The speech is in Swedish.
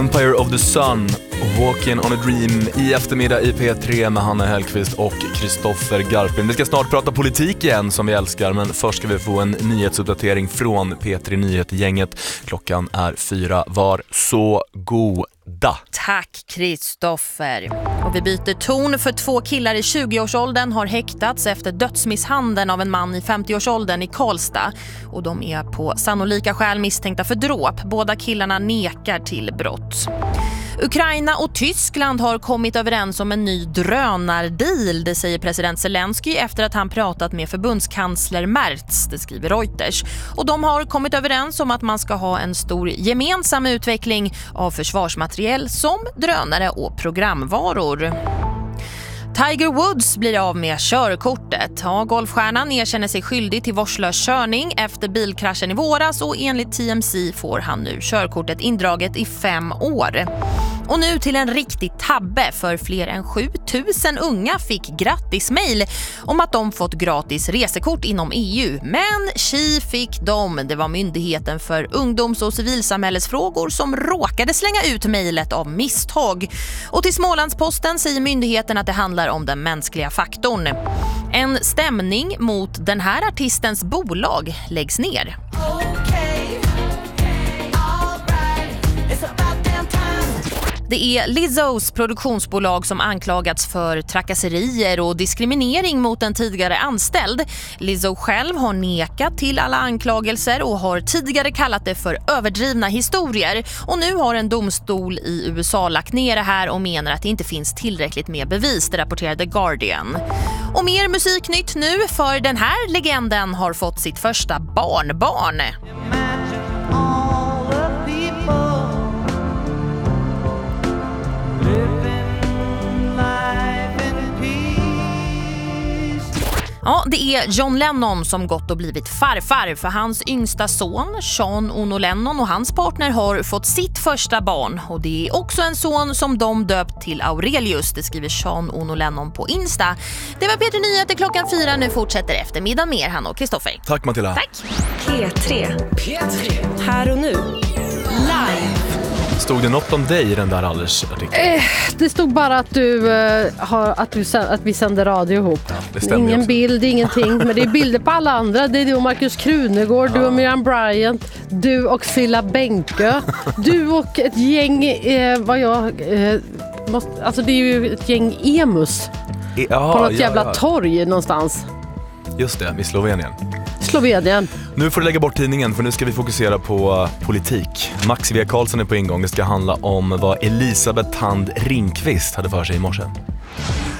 Empire of the Sun, Walking on a Dream i eftermiddag i P3 med Hanna Hellqvist och Kristoffer Garplind. Vi ska snart prata politik igen som vi älskar, men först ska vi få en nyhetsuppdatering från P3 Nyheter-gänget. Klockan är 4. Var så goda. Tack Kristoffer. Och vi byter ton för 2 killar i 20-årsåldern har häktats efter dödsmisshandeln av en man i 50-årsåldern i Karlstad. Och de är på sannolika skäl misstänkta för dråp. Båda killarna nekar till brott. Ukraina och Tyskland har kommit överens om en ny drönardeal, det säger president Zelensky efter att han pratat med förbundskansler Merz, det skriver Reuters. Och de har kommit överens om att man ska ha en stor gemensam utveckling av försvarsmateriel som drönare och programvaror. Tiger Woods blir av med körkortet. Ja, golfstjärnan erkänner sig skyldig till vårdslös körning efter bilkraschen i våras och enligt TMZ får han nu körkortet indraget i 5 år. Och nu till en riktig tabbe, för fler än 7000 unga fick grattismail om att de fått gratis resekort inom EU. Men tji fick de. Det var Myndigheten för ungdoms- och civilsamhällesfrågor som råkade slänga ut mejlet av misstag. Och till Smålandsposten säger myndigheten att det handlar om den mänskliga faktorn. En stämning mot den här artistens bolag läggs ner. Det är Lizzos produktionsbolag som anklagats för trakasserier och diskriminering mot en tidigare anställd. Lizzo själv har nekat till alla anklagelser och har tidigare kallat det för överdrivna historier. Och nu har en domstol i USA lagt ner det här och menar att det inte finns tillräckligt med bevis, det rapporterar The Guardian. Och mer musiknytt nu, för den här legenden har fått sitt första barnbarn. Ja, det är John Lennon som gått och blivit farfar, för hans yngsta son, Sean Ono Lennon, och hans partner har fått sitt första barn. Och det är också en son som de döpt till Aurelius, det skriver Sean Ono Lennon på Insta. Det var P3 Nyheter klockan 4, nu fortsätter eftermiddag mer, Hanna och Kristoffer. Tack Matilda. Tack. P3. Här och nu. Live. Stod det något om dig i den där artikeln? Det stod bara att att vi sänder radio ihop. Ja, ingen också. Bild, ingenting. Men det är bilder på alla andra. Det är du och Marcus Krunegård, du och Miriam Bryant, du och Silla Bänke, du och ett gäng alltså det är ju ett gäng emus på något jävla torg någonstans. Just det, i Slovenien. Nu får du lägga bort tidningen, för nu ska vi fokusera på politik. Max V. Karlsson är på ingång. Det ska handla om vad Elisabeth Thand Ringqvist hade för sig i morse.